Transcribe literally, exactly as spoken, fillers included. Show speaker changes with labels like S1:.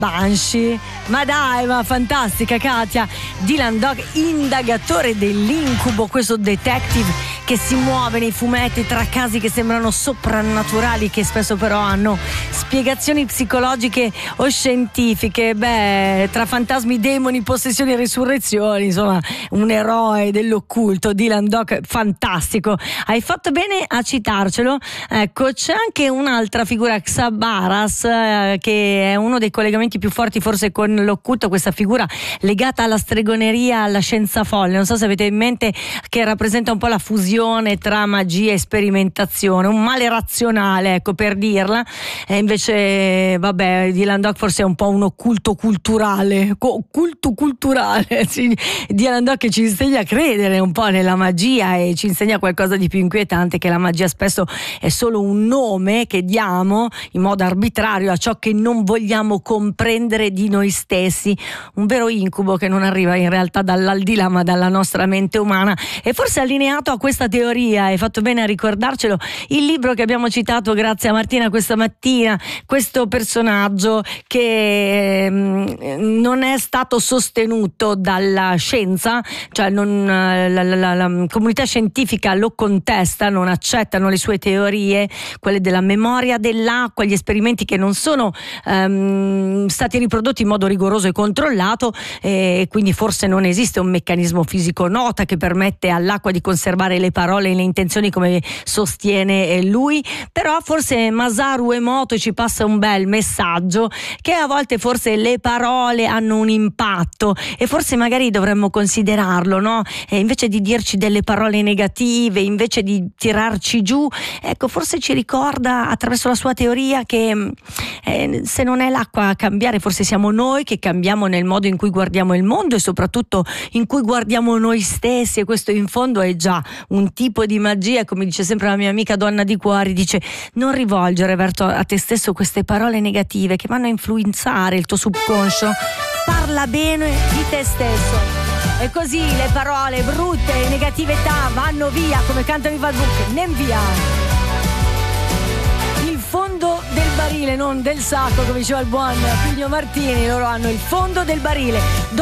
S1: Banshee, ma dai, ma fantastica Katia. Dylan Dog, indagatore dell'incubo, questo detective che si muove nei fumetti tra casi che sembrano soprannaturali, che spesso però hanno spiegazioni psicologiche o scientifiche. Beh, tra fantasmi, demoni, possessioni e risurrezioni, insomma, un eroe dell'occulto, Dylan Dog, fantastico. Hai fatto bene a citarcelo. Ecco, c'è anche un'altra figura, Xabaras, eh, che è uno dei collegamenti più forti forse con l'occulto, questa figura legata alla stregoneria, alla scienza folle. Non so se avete in mente, che rappresenta un po' la fusione tra magia e sperimentazione, un male razionale, ecco, per dirla. E invece vabbè, Dylan Dog forse è un po' un occulto culturale, occulto culturale, sì. Dylan Dog che ci insegna a credere un po' nella magia e ci insegna qualcosa di più inquietante, che la magia spesso è solo un nome che diamo in modo arbitrario a ciò che non vogliamo comprendere di noi stessi, un vero incubo che non arriva in realtà dall'aldilà ma dalla nostra mente umana. E forse allineato a questa teoria, hai fatto bene a ricordarcelo, il libro che abbiamo citato grazie a Martina questa mattina, questo personaggio che eh, non è stato sostenuto dalla scienza, cioè non, la, la, la, la comunità scientifica lo contesta, non accettano le sue teorie, quelle della memoria dell'acqua, gli esperimenti che non sono um, stati riprodotti in modo rigoroso e controllato, e quindi forse non esiste un meccanismo fisico nota che permette all'acqua di conservare le parole e le intenzioni come sostiene lui. Però forse Masaru Emoto ci passa un bel messaggio, che a volte forse le parole hanno un impatto e forse magari dovremmo considerarlo, no? E invece di dirci delle parole negative, invece di tirarci giù, ecco, forse ci ricorda attraverso la sua teoria che eh, se non è l'acqua a cambiare, forse siamo noi che cambiamo nel modo in cui guardiamo il mondo e soprattutto in cui guardiamo noi stessi, e questo in fondo è già un tipo di magia. Come dice sempre la mia amica Donna di Cuori, dice: non rivolgere verso a te stesso queste parole negative che vanno a influenzare il tuo subconscio, parla bene di te stesso. E così le parole brutte e negatività vanno via, come cantano i Valbuk, nem via. Il fondo del barile, non del sacco, come diceva il buon Pigno Martini, loro hanno il fondo del barile.